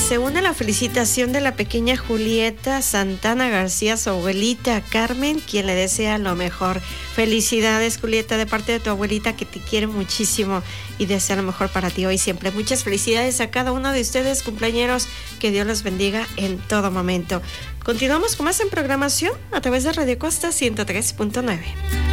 se une la felicitación de la pequeña Julieta Santana García, su abuelita Carmen, quien le desea lo mejor. Felicidades, Julieta, de parte de tu abuelita, que te quiere muchísimo y desea lo mejor para ti hoy y siempre. Muchas felicidades a cada uno de ustedes, cumpleañeros, que Dios los bendiga en todo momento. Continuamos con más en programación a través de Radio Costa 103.9.